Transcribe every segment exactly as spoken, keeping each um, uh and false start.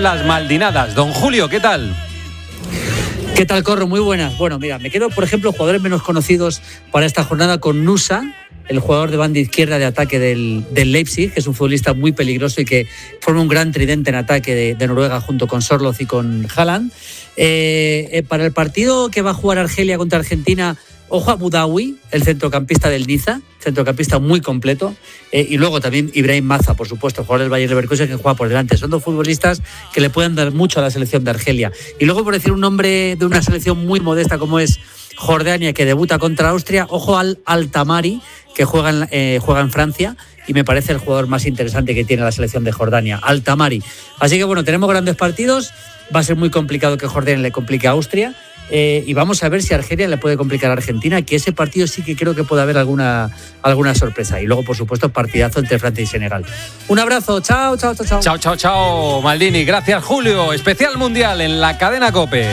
las Maldinadas. Don Julio, ¿qué tal? ¿Qué tal, Corro? Muy buenas. Bueno, mira, me quedo, por ejemplo, jugadores menos conocidos para esta jornada con Nusa, el jugador de banda izquierda de ataque del, del Leipzig, que es un futbolista muy peligroso y que forma un gran tridente en ataque de, de Noruega junto con Sorloth y con Haaland. Eh, eh, para el partido que va a jugar Argelia contra Argentina, ojo a Boudaoui, el centrocampista del Niza, centrocampista muy completo, eh, y luego también Ibrahim Maza, por supuesto, el jugador del Bayer Leverkusen que juega por delante. Son dos futbolistas que le pueden dar mucho a la selección de Argelia. Y luego, por decir un nombre de una selección muy modesta como es Jordania, que debuta contra Austria, ojo al Al-Tamari, que juega en, eh, juega en Francia, y me parece el jugador más interesante que tiene la selección de Jordania, Al-Tamari. Así que bueno, tenemos grandes partidos, va a ser muy complicado que Jordania le complique a Austria, eh, y vamos a ver si Argelia le puede complicar a Argentina, que ese partido sí que creo que puede haber alguna, alguna sorpresa. Y luego, por supuesto, partidazo entre Francia y Senegal. Un abrazo, chao, chao, chao, chao. Chao, chao, chao, Maldini. Gracias, Julio. Especial Mundial en la cadena COPE.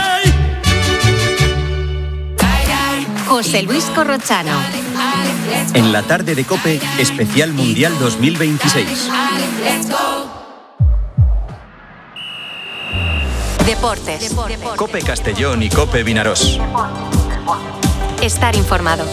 José Luis Corrochano. En la tarde de COPE, especial Mundial dos mil veintiséis. Deportes. Deportes. COPE Castellón y COPE Vinarós. Estar informado.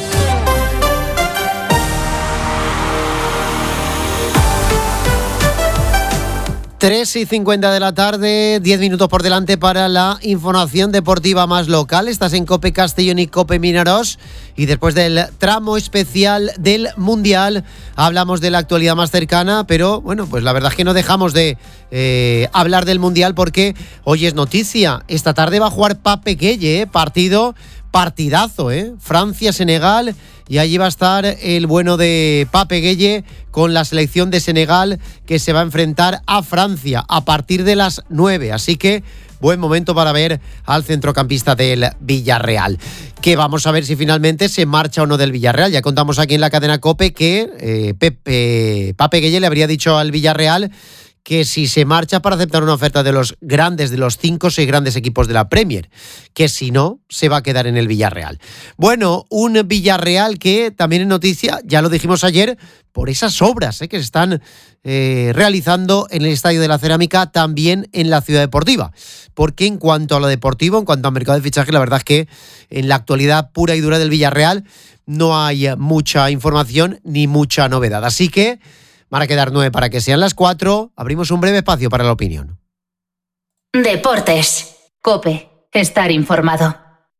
tres y cincuenta de la tarde, diez minutos por delante para la información deportiva más local. Estás en COPE Castellón y COPE Vinarós, y después del tramo especial del Mundial hablamos de la actualidad más cercana, pero bueno, pues la verdad es que no dejamos de eh, hablar del Mundial porque hoy es noticia. Esta tarde va a jugar Pape Gueye, ¿eh? partido, partidazo, ¿eh? Francia-Senegal. Y allí va a estar el bueno de Pape Gueye con la selección de Senegal, que se va a enfrentar a Francia a partir de las nueve. Así que buen momento para ver al centrocampista del Villarreal. Que vamos a ver si finalmente se marcha o no del Villarreal. Ya contamos aquí en la cadena COPE que eh, Pepe, Pape Gueye le habría dicho al Villarreal que si se marcha para aceptar una oferta de los grandes, de los cinco o seis grandes equipos de la Premier, que si no, se va a quedar en el Villarreal. Bueno, un Villarreal que también es noticia, ya lo dijimos ayer, por esas obras eh, que se están eh, realizando en el Estadio de la Cerámica, también en la Ciudad Deportiva. Porque en cuanto a lo deportivo, en cuanto al mercado de fichaje, la verdad es que en la actualidad pura y dura del Villarreal no hay mucha información ni mucha novedad. Así que van a quedar nueve para que sean las cuatro. Abrimos un breve espacio para la opinión. Deportes. COPE. Estar informado.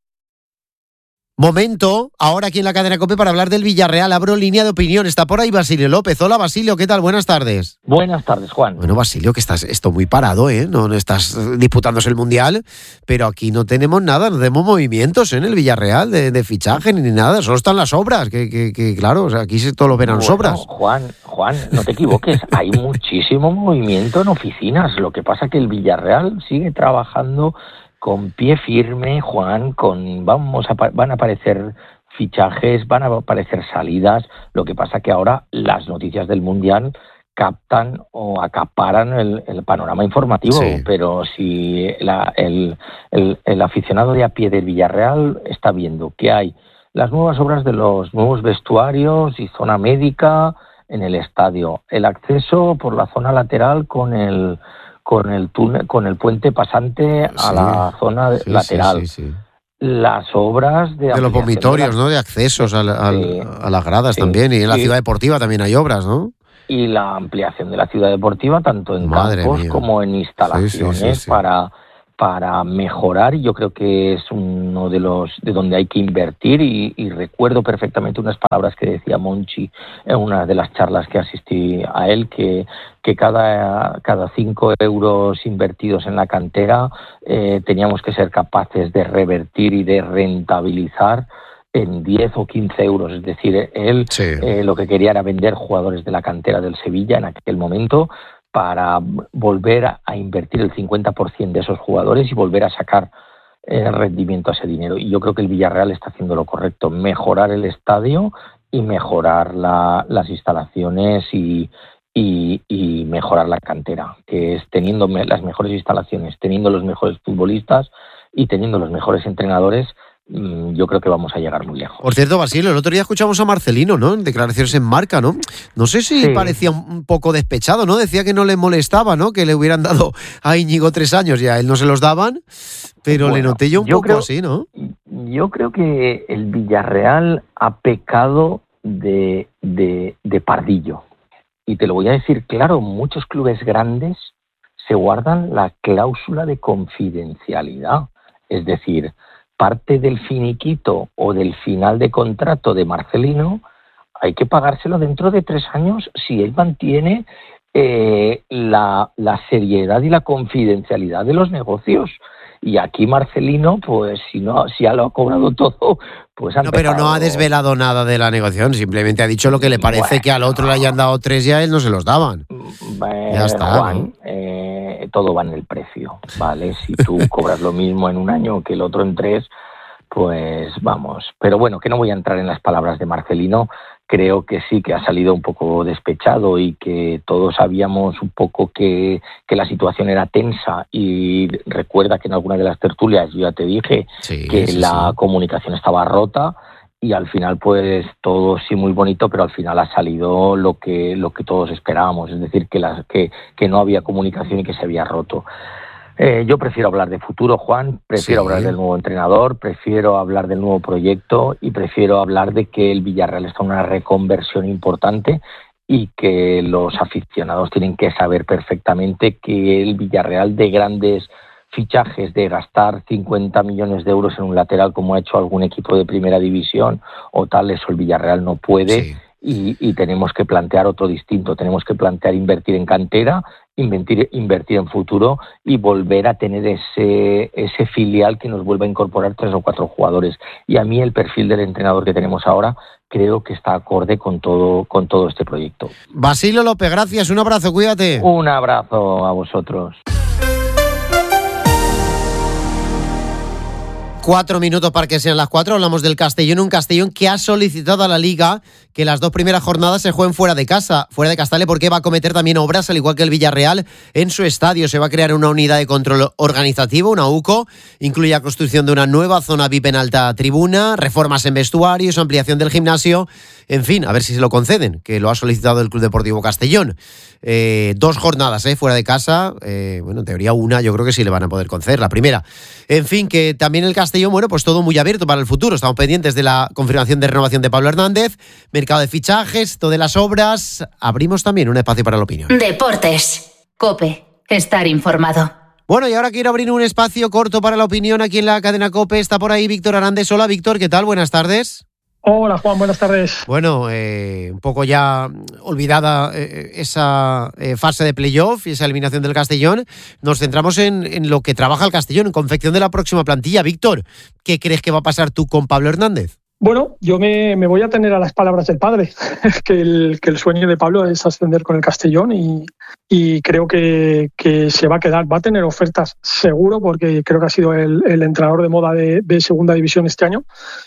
Momento, ahora aquí en la cadena COPE para hablar del Villarreal. Abro línea de opinión. Está por ahí Basilio López. Hola, Basilio, ¿qué tal? Buenas tardes. Buenas tardes, Juan. Bueno, Basilio, que estás esto muy parado, ¿eh? No, no estás disputándose el Mundial, pero aquí no tenemos nada, no tenemos movimientos ¿eh? en el Villarreal de, de fichaje ni nada. Solo están las obras, que, que, que claro, o sea, aquí todos los verán bueno, obras. Juan, Juan, no te equivoques. Hay muchísimo movimiento en oficinas. Lo que pasa que el Villarreal sigue trabajando con pie firme, Juan, con vamos a, van a aparecer fichajes, van a aparecer salidas. Lo que pasa que ahora las noticias del Mundial captan o acaparan el, el panorama informativo, sí. Pero si la, el, el, el aficionado de a pie del Villarreal está viendo que hay las nuevas obras de los nuevos vestuarios y zona médica en el estadio, el acceso por la zona lateral con el con el túnel, con el puente pasante a sí, la zona sí, lateral. Sí, sí, sí. Las obras de... De los vomitorios, de la... ¿no? De accesos a, la, sí, a las gradas sí, también. Y en la sí. Ciudad Deportiva también hay obras, ¿no? Y la ampliación de la Ciudad Deportiva, tanto en Madre campos mía. como en instalaciones, sí, sí, sí, sí. para... para mejorar, y yo creo que es uno de los de donde hay que invertir, y, y recuerdo perfectamente unas palabras que decía Monchi en una de las charlas que asistí a él, que, que cada, cada cinco euros invertidos en la cantera eh, teníamos que ser capaces de revertir y de rentabilizar en diez o quince euros, es decir, él sí. eh, lo que quería era vender jugadores de la cantera del Sevilla en aquel momento, para volver a invertir el cincuenta por ciento de esos jugadores y volver a sacar eh, rendimiento a ese dinero. Y yo creo que el Villarreal está haciendo lo correcto, mejorar el estadio y mejorar la, las instalaciones y, y, y mejorar la cantera, que es teniendo las mejores instalaciones, teniendo los mejores futbolistas y teniendo los mejores entrenadores, yo creo que vamos a llegar muy lejos. Por cierto, Basilio, el otro día escuchamos a Marcelino, ¿no? En declaraciones en Marca, ¿no? No sé si sí. parecía un poco despechado, ¿no? Decía que no le molestaba, ¿no? Que le hubieran dado a Íñigo tres años y a él no se los daban, pero bueno, le noté yo un yo poco creo, así, ¿no? Yo creo que el Villarreal ha pecado de, de, de pardillo. Y te lo voy a decir claro, muchos clubes grandes se guardan la cláusula de confidencialidad. Es decir, parte del finiquito o del final de contrato de Marcelino hay que pagárselo dentro de tres años si él mantiene eh, la, la seriedad y la confidencialidad de los negocios. Y aquí Marcelino, pues si no, si ya lo ha cobrado todo, pues ha no, pero no ha desvelado nada de la negociación, simplemente ha dicho lo que le parece bueno, que al otro le hayan dado tres y a él no se los daban. Eh, ya está, Juan, ¿no? eh, todo va en el precio, ¿vale? Si tú cobras lo mismo en un año que el otro en tres, pues vamos. Pero bueno, que no voy a entrar en las palabras de Marcelino. Creo que sí, que ha salido un poco despechado y que todos sabíamos un poco que, que la situación era tensa, y recuerda que en alguna de las tertulias yo ya te dije sí, que sí, la sí. comunicación estaba rota, y al final pues todo sí muy bonito, pero al final ha salido lo que, lo que todos esperábamos, es decir, que, la, que, que no había comunicación y que se había roto. Eh, yo prefiero hablar de futuro, Juan, prefiero sí. hablar del nuevo entrenador, prefiero hablar del nuevo proyecto y prefiero hablar de que el Villarreal está en una reconversión importante y que los aficionados tienen que saber perfectamente que el Villarreal, de grandes fichajes, de gastar cincuenta millones de euros en un lateral como ha hecho algún equipo de primera división o tal, eso el Villarreal no puede. Sí. Y, y tenemos que plantear otro distinto, tenemos que plantear invertir en cantera, invertir, invertir en futuro y volver a tener ese, ese filial que nos vuelva a incorporar tres o cuatro jugadores. Y a mí el perfil del entrenador que tenemos ahora creo que está acorde con todo, con todo este proyecto. Basilio López, gracias, un abrazo, cuídate. Un abrazo a vosotros. Cuatro minutos para que sean las cuatro. Hablamos del Castellón, un Castellón que ha solicitado a la Liga que las dos primeras jornadas se jueguen fuera de casa, fuera de Castalla, porque va a cometer también obras, al igual que el Villarreal, en su estadio. Se va a crear una unidad de control organizativo, una U C O, incluye la construcción de una nueva zona V I P en alta tribuna, reformas en vestuarios, ampliación del gimnasio, en fin, a ver si se lo conceden, que lo ha solicitado el Club Deportivo Castellón. Eh, dos jornadas eh, fuera de casa, eh, bueno, en teoría una yo creo que sí le van a poder conceder, la primera. En fin, que también el Castellón, bueno, pues todo muy abierto para el futuro. Estamos pendientes de la confirmación de renovación de Pablo Hernández, mercado de fichajes, todas las obras. Abrimos también un espacio para la opinión. Deportes, COPE, estar informado. Bueno, y ahora quiero abrir un espacio corto para la opinión aquí en la cadena COPE. Está por ahí Víctor Arandes. Hola, Víctor, ¿qué tal? Buenas tardes. Hola, Juan, buenas tardes. Bueno, eh, un poco ya olvidada eh, esa eh, fase de playoff y esa eliminación del Castellón, nos centramos en, en lo que trabaja el Castellón, en confección de la próxima plantilla. Víctor, ¿qué crees que va a pasar tú con Pablo Hernández? Bueno, yo me, me voy a tener a las palabras del padre, que el, que el sueño de Pablo es ascender con el Castellón y, y creo que, que se va a quedar, va a tener ofertas seguro, porque creo que ha sido el, el entrenador de moda de, de segunda división este año,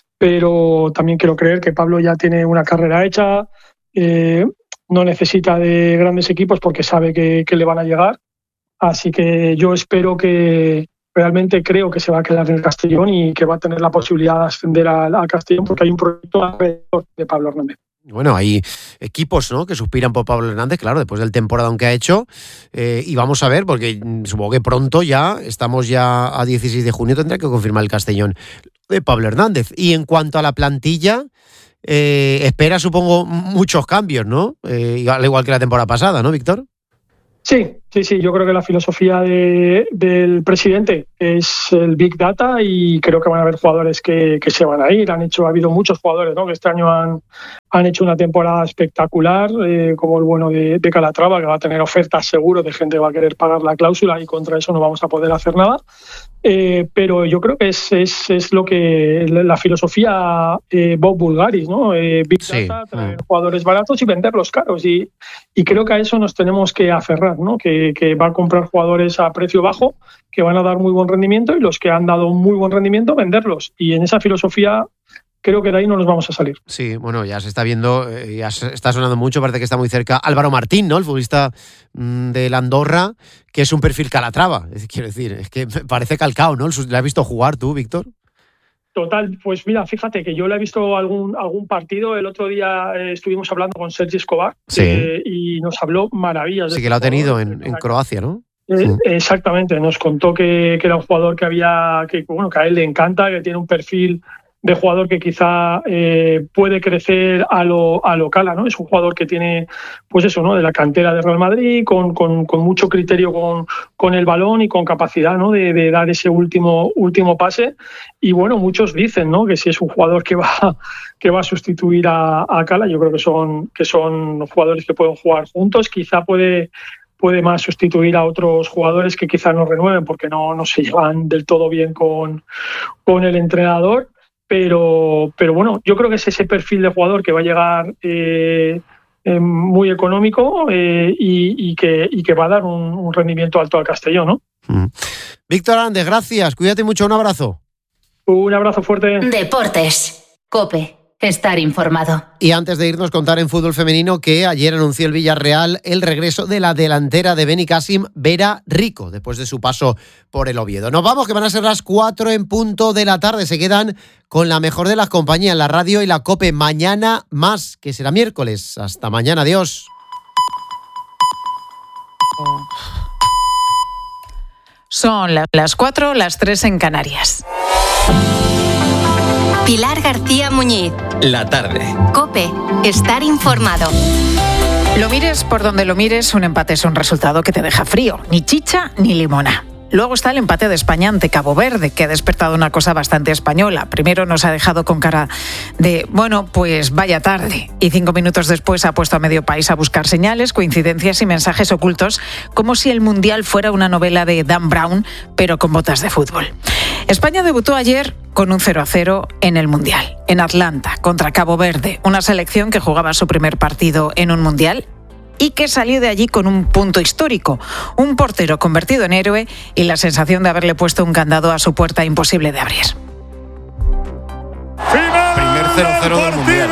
pero también quiero creer que Pablo ya tiene una carrera hecha, eh, no necesita de grandes equipos porque sabe que, que le van a llegar, así que yo espero que realmente creo que se va a quedar en el Castellón y que va a tener la posibilidad de ascender al, al Castellón, porque hay un proyecto alrededor de Pablo Hernández. Bueno, hay equipos, ¿no?, que suspiran por Pablo Hernández, claro, después del temporada que ha hecho, eh, y vamos a ver, porque supongo que pronto ya, estamos ya a dieciséis de junio, tendrá que confirmar el Castellón de Pablo Hernández. Y en cuanto a la plantilla, eh, espera, supongo, muchos cambios, ¿no? Eh, al igual que la temporada pasada, ¿no, Víctor? Sí, sí, sí. Yo creo que la filosofía de, del presidente es el Big Data y creo que van a haber jugadores que, que se van a ir. Han hecho, ha habido muchos jugadores, ¿no?, que este año han, han hecho una temporada espectacular, eh, como el bueno de, de Calatrava, que va a tener ofertas seguro de gente que va a querer pagar la cláusula y contra eso no vamos a poder hacer nada. Eh, pero yo creo que es, es, es lo que la filosofía eh, Bob Bulgaris, ¿no? Eh, Big sí. Data, traer mm. jugadores baratos y venderlos caros. Y, y creo que a eso nos tenemos que aferrar, ¿no? Que, que va a comprar jugadores a precio bajo, que van a dar muy buen rendimiento, y los que han dado muy buen rendimiento, venderlos. Y en esa filosofía creo que de ahí no nos vamos a salir. Sí, bueno, ya se está viendo, ya se está sonando mucho, parece que está muy cerca Álvaro Martín, ¿no?, el futbolista del Andorra, que es un perfil Calatrava. Quiero decir, es que parece calcao, ¿no? ¿Le has visto jugar tú, Víctor? Total, pues mira, fíjate que yo le he visto algún algún partido. El otro día eh, estuvimos hablando con Sergi Escobar sí. eh, y nos habló maravillas. Sí, que lo ha tenido en, en Croacia, ¿no? Eh, sí. Exactamente, nos contó que, que era un jugador que había, que bueno, que a él le encanta, que tiene un perfil de jugador que quizá eh, puede crecer a lo a lo Cala, ¿no? Es un jugador que tiene, pues eso, ¿no? De la cantera de Real Madrid, con, con, con mucho criterio con, con el balón y con capacidad, ¿no? De, de dar ese último último pase. Y bueno, muchos dicen, ¿no? Que si es un jugador que va que va a sustituir a, a Cala, yo creo que son que son jugadores que pueden jugar juntos. Quizá puede puede más sustituir a otros jugadores que quizá no renueven porque no, no se llevan del todo bien con, con el entrenador. Pero, pero bueno, yo creo que es ese perfil de jugador que va a llegar eh, eh, muy económico eh, y, y, que, y que va a dar un, un rendimiento alto al Castellón, ¿no? Mm. Víctor Hernández, gracias. Cuídate mucho. Un abrazo. Un abrazo fuerte. Deportes. COPE. Estar informado. Y antes de irnos, contar en fútbol femenino que ayer anunció el Villarreal el regreso de la delantera de Benicassim, Vera Rico, después de su paso por el Oviedo. Nos vamos, que van a ser las cuatro en punto de la tarde. Se quedan con la mejor de las compañías, la radio y la COPE. Mañana más, que será miércoles. Hasta mañana, adiós. Son las cuatro, las tres en Canarias. Pilar García Muñiz. La tarde. COPE. Estar informado. Lo mires por donde lo mires, un empate es un resultado que te deja frío. Ni chicha ni limona. Luego está el empate de España ante Cabo Verde, que ha despertado una cosa bastante española. Primero nos ha dejado con cara de, bueno, pues vaya tarde. Y cinco minutos después ha puesto a medio país a buscar señales, coincidencias y mensajes ocultos, como si el Mundial fuera una novela de Dan Brown, pero con botas de fútbol. España debutó ayer con un cero a cero en el Mundial, en Atlanta, contra Cabo Verde, una selección que jugaba su primer partido en un Mundial y que salió de allí con un punto histórico, un portero convertido en héroe y la sensación de haberle puesto un candado a su puerta imposible de abrir. Final Primer cero cero del Mundial.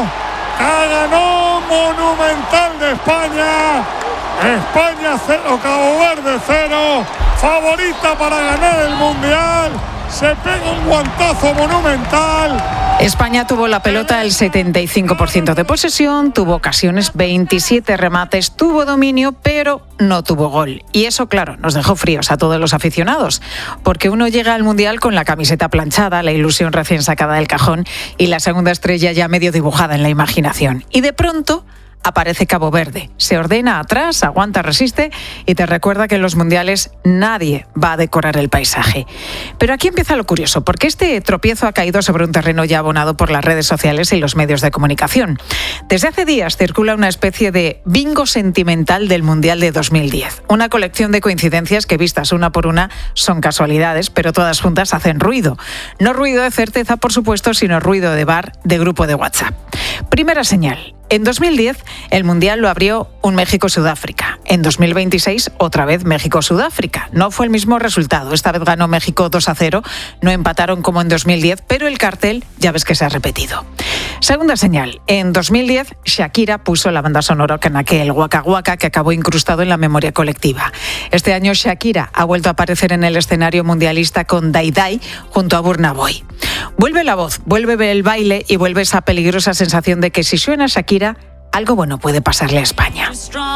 Ganó Monumental de España. España cero, Cabo Verde cero. Favorita para ganar el Mundial. Se pega un guantazo monumental. España tuvo la pelota el setenta y cinco por ciento de posesión, tuvo ocasiones, veintisiete remates, tuvo dominio, pero no tuvo gol. Y eso, claro, nos dejó fríos a todos los aficionados, porque uno llega al Mundial con la camiseta planchada, la ilusión recién sacada del cajón y la segunda estrella ya medio dibujada en la imaginación. Y de pronto aparece Cabo Verde, se ordena atrás, aguanta, resiste y te recuerda que en los mundiales nadie va a decorar el paisaje. Pero aquí empieza lo curioso, porque este tropiezo ha caído sobre un terreno ya abonado por las redes sociales y los medios de comunicación. Desde hace días circula una especie de bingo sentimental del Mundial de dos mil diez, una colección de coincidencias que vistas una por una son casualidades, pero todas juntas hacen ruido. No ruido de certeza, por supuesto, sino ruido de bar, de grupo de WhatsApp. Primera señal. En dos mil diez, el Mundial lo abrió un México-Sudáfrica. En dos mil veintiséis, otra vez México-Sudáfrica. No fue el mismo resultado. Esta vez ganó México dos a cero. No empataron como en dos mil diez, pero el cartel ya ves que se ha repetido. Segunda señal. En dos mil diez, Shakira puso la banda sonora con aquel Waka Waka que acabó incrustado en la memoria colectiva. Este año Shakira ha vuelto a aparecer en el escenario mundialista con Dai Dai junto a Burna Boy. Vuelve la voz, vuelve el baile y vuelve esa peligrosa sensación de que si suena Shakira, algo bueno puede pasarle a España.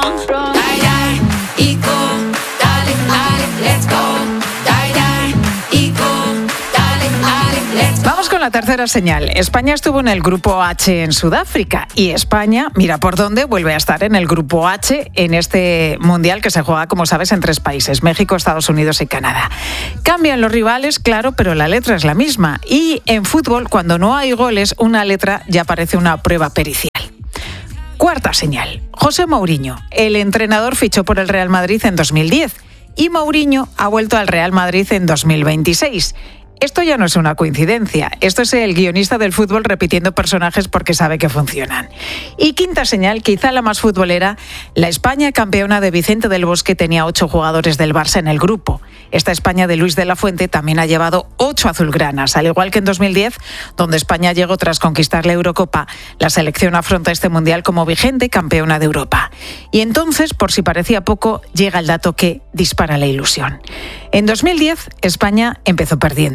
Vamos con la tercera señal. España estuvo en el grupo H en Sudáfrica y España, mira por dónde, vuelve a estar en el grupo H en este mundial que se juega, como sabes, en tres países, México, Estados Unidos y Canadá. Cambian los rivales, claro, pero la letra es la misma. Y en fútbol, cuando no hay goles, una letra ya parece una prueba pericial. Cuarta señal. José Mourinho, el entrenador, fichó por el Real Madrid en dos mil diez y Mourinho ha vuelto al Real Madrid en dos mil veintiséis. Esto ya no es una coincidencia, esto es el guionista del fútbol repitiendo personajes porque sabe que funcionan. Y quinta señal, quizá la más futbolera, la España campeona de Vicente del Bosque tenía ocho jugadores del Barça en el grupo. Esta España de Luis de la Fuente también ha llevado ocho azulgranas, al igual que en dos mil diez, donde España llegó tras conquistar la Eurocopa. La selección afronta este mundial como vigente campeona de Europa. Y entonces, por si parecía poco, llega el dato que dispara la ilusión. En dos mil diez, España empezó perdiendo.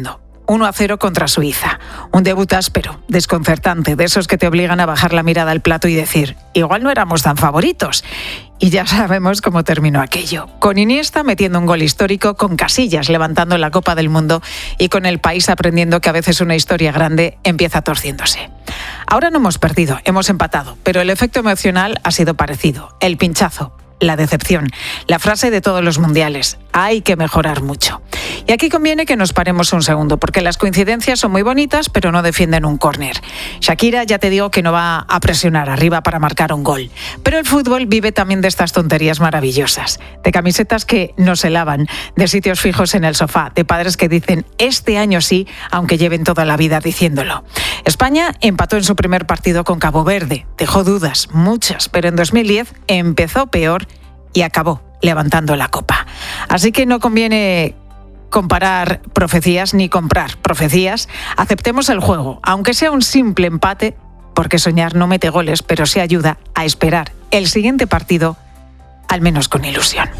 uno a cero contra Suiza. Un debut áspero, desconcertante, de esos que te obligan a bajar la mirada al plato y decir, igual no éramos tan favoritos. Y ya sabemos cómo terminó aquello. Con Iniesta metiendo un gol histórico, con Casillas levantando la Copa del Mundo y con el país aprendiendo que a veces una historia grande empieza torciéndose. Ahora no hemos perdido, hemos empatado, pero el efecto emocional ha sido parecido. El pinchazo, la decepción, la frase de todos los mundiales, hay que mejorar mucho. Y aquí conviene que nos paremos un segundo, porque las coincidencias son muy bonitas, pero no defienden un córner. Shakira ya te digo que no va a presionar arriba para marcar un gol. Pero el fútbol vive también de estas tonterías maravillosas, de camisetas que no se lavan, de sitios fijos en el sofá, de padres que dicen este año sí, aunque lleven toda la vida diciéndolo. España empató en su primer partido con Cabo Verde, dejó dudas, muchas, pero en dos mil diez empezó peor y acabó levantando la copa. Así que no conviene comparar profecías ni comprar profecías. Aceptemos el juego, aunque sea un simple empate, porque soñar no mete goles, pero sí ayuda a esperar el siguiente partido, al menos con ilusión.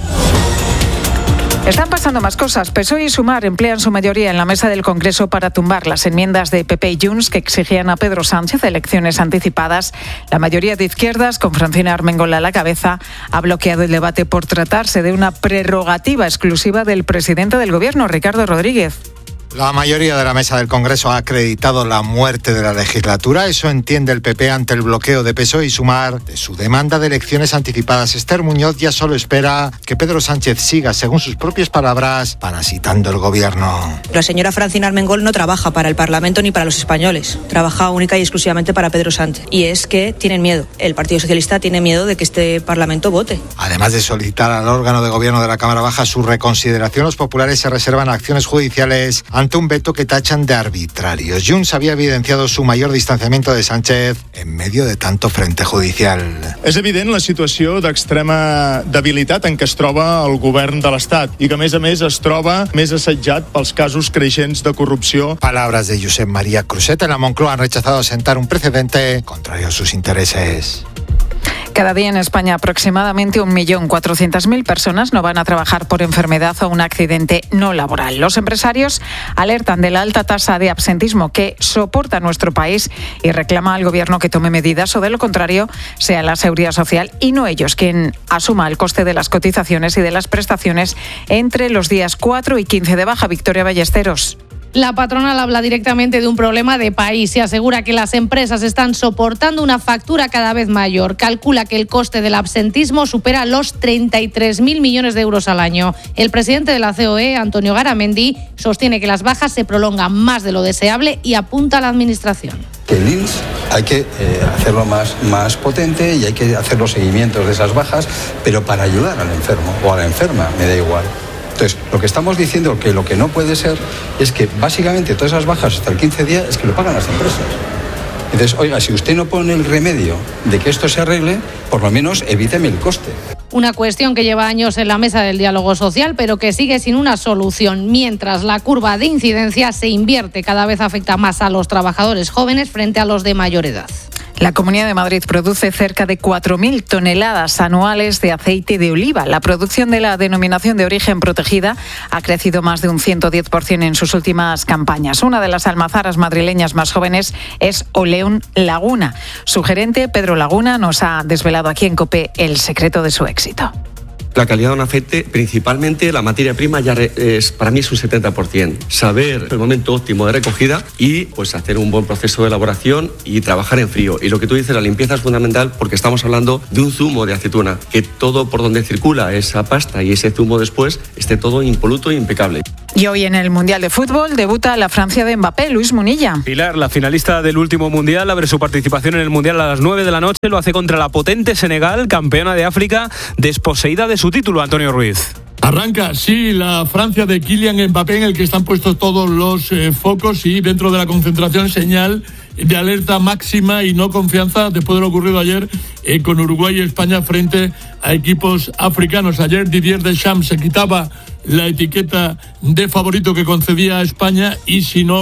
Están pasando más cosas. P S O E y Sumar emplean su mayoría en la mesa del Congreso para tumbar las enmiendas de P P y Junts que exigían a Pedro Sánchez elecciones anticipadas. La mayoría de izquierdas, con Francina Armengol a la cabeza, ha bloqueado el debate por tratarse de una prerrogativa exclusiva del presidente del Gobierno, Ricardo Rodríguez. La mayoría de la mesa del Congreso ha acreditado la muerte de la legislatura. Eso entiende el P P ante el bloqueo de P S O E y Sumar de su demanda de elecciones anticipadas. Esther Muñoz ya solo espera que Pedro Sánchez siga, según sus propias palabras, parasitando el gobierno. La señora Francina Armengol no trabaja para el Parlamento ni para los españoles. Trabaja única y exclusivamente para Pedro Sánchez. Y es que tienen miedo. El Partido Socialista tiene miedo de que este Parlamento vote. Además de solicitar al órgano de gobierno de la Cámara Baja su reconsideración, los populares se reservan acciones judiciales ante un veto que tachan de arbitrario. Junts había evidenciado su mayor distanciamiento de Sánchez en medio de tanto frente judicial. És evident la situació d'extrema debilitat en què es troba el govern de l'Estat i que, a més a més, es troba més assetjat pels casos creixents de corrupció. Palabras de Josep María Cruseta. En la Moncloa han rechazado sentar un precedente contrario a sus intereses. Cada día en España aproximadamente un millón cuatrocientas mil personas no van a trabajar por enfermedad o un accidente no laboral. Los empresarios alertan de la alta tasa de absentismo que soporta nuestro país y reclama al gobierno que tome medidas o, de lo contrario, sea la Seguridad Social y no ellos quien asuma el coste de las cotizaciones y de las prestaciones entre los días cuatro y quince de baja. Victoria Ballesteros. La patronal habla directamente de un problema de país y asegura que las empresas están soportando una factura cada vez mayor. Calcula que el coste del absentismo supera los treinta y tres mil millones de euros al año. El presidente de la C O E, Antonio Garamendi, sostiene que las bajas se prolongan más de lo deseable y apunta a la administración. El I N S hay que eh, hacerlo más, más potente y hay que hacer los seguimientos de esas bajas, pero para ayudar al enfermo o a la enferma, me da igual. Entonces, lo que estamos diciendo que lo que no puede ser es que básicamente todas esas bajas hasta el quince días es que lo pagan las empresas. Entonces, oiga, si usted no pone el remedio de que esto se arregle, por lo menos evíteme el coste. Una cuestión que lleva años en la mesa del diálogo social, pero que sigue sin una solución. Mientras la curva de incidencia se invierte, cada vez afecta más a los trabajadores jóvenes frente a los de mayor edad. La Comunidad de Madrid produce cerca de cuatro mil toneladas anuales de aceite de oliva. La producción de la denominación de origen protegida ha crecido más de un ciento diez por ciento en sus últimas campañas. Una de las almazaras madrileñas más jóvenes es Oleón Laguna. Su gerente, Pedro Laguna, nos ha desvelado aquí en COPE el secreto de su éxito. La calidad de un aceite, principalmente la materia prima, ya es para mí es un setenta por ciento. Saber el momento óptimo de recogida y pues hacer un buen proceso de elaboración y trabajar en frío. Y lo que tú dices, la limpieza es fundamental porque estamos hablando de un zumo de aceituna, que todo por donde circula esa pasta y ese zumo después esté todo impoluto e impecable. Y hoy en el Mundial de Fútbol debuta la Francia de Mbappé, Luis Munilla. Pilar, la finalista del último Mundial, abre su participación en el Mundial a las nueve de la noche. Lo hace contra la potente Senegal, campeona de África, desposeída de su título, Antonio Ruiz. Arranca, sí, la Francia de Kylian Mbappé, en el que están puestos todos los eh, focos y dentro de la concentración señal de alerta máxima y no confianza después de lo ocurrido ayer eh, con Uruguay y España frente a equipos africanos. Ayer Didier Deschamps se quitaba la etiqueta de favorito que concedía a España y si no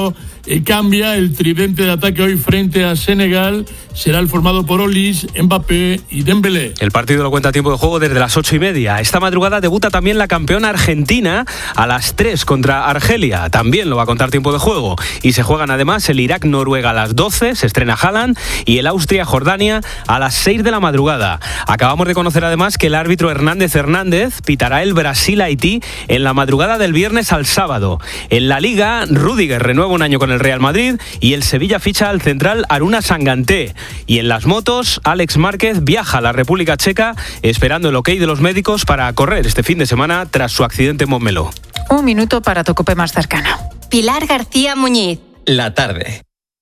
eh, cambia. El tridente de ataque hoy frente a Senegal será el formado por Olis, Mbappé y Dembélé. El partido lo cuenta a tiempo de juego desde las ocho y media. Esta madrugada debuta también la campeona argentina a las tres contra Argelia. También lo va a contar tiempo de juego. Y se juegan además el Irak-Noruega a las doce, se estrena Haaland, y el Austria-Jordania a las seis de la madrugada. Acabamos de conocer además que el árbitro Hernández Hernández pitará el Brasil-Haití en la madrugada del viernes al sábado. En la Liga, Rüdiger renueva un año con el Real Madrid y el Sevilla ficha al central Aruna Sanganté. Y en las motos, Alex Márquez viaja a la República Checa esperando el ok de los médicos para correr este fin de semana tras su accidente en Montmeló. Un minuto para tu COPE más cercano. Pilar García Muñiz. La tarde.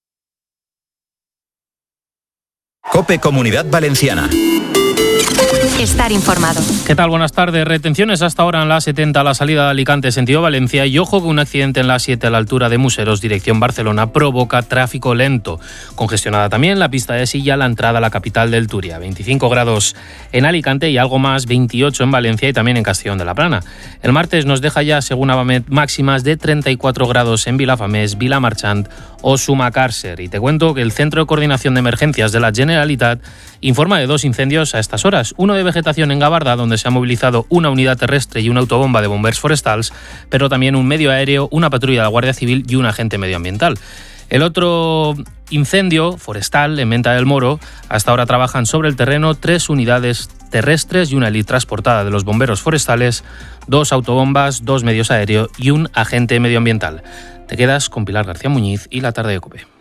COPE Comunidad Valenciana. Estar informado. ¿Qué tal? Buenas tardes. Retenciones hasta ahora en la A setenta a la salida de Alicante, sentido Valencia, y ojo que un accidente en la A siete a la altura de Museros, dirección Barcelona, provoca tráfico lento. Congestionada también la pista de Silla, la entrada a la capital del Turia. veinticinco grados en Alicante y algo más, veintiocho en Valencia y también en Castellón de la Plana. El martes nos deja ya, según Avamet, máximas de treinta y cuatro grados en Vilafamés, Vilamarchant o Sumacàrcer. Y te cuento que el Centro de Coordinación de Emergencias de la Generalitat informa de dos incendios a estas horas. Uno de vegetación en Gabarda, donde se ha movilizado una unidad terrestre y una autobomba de bombers forestals, pero también un medio aéreo, una patrulla de la Guardia Civil y un agente medioambiental. El otro incendio forestal en Venta del Moro, hasta ahora trabajan sobre el terreno tres unidades terrestres y una hélice transportada de los bomberos forestales, dos autobombas, dos medios aéreos y un agente medioambiental. Te quedas con Pilar García Muñiz y la tarde de COPE.